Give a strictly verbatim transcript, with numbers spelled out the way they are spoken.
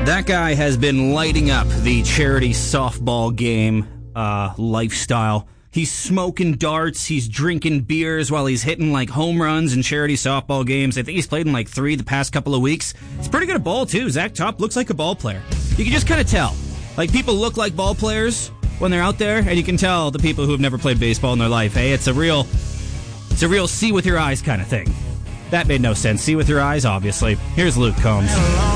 That guy has been lighting up the charity softball game uh, lifestyle. He's smoking darts. He's drinking beers while he's hitting like home runs in charity softball games. I think he's played in like three the past couple of weeks. He's pretty good at ball, too. Zach Top looks like a ball player. You can just kind of tell. Like, people look like ball players when they're out there, and you can tell the people who have never played baseball in their life. Hey, it's a real, it's a real see with your eyes kind of thing. That made no sense. See with your eyes, obviously. Here's Luke Combs.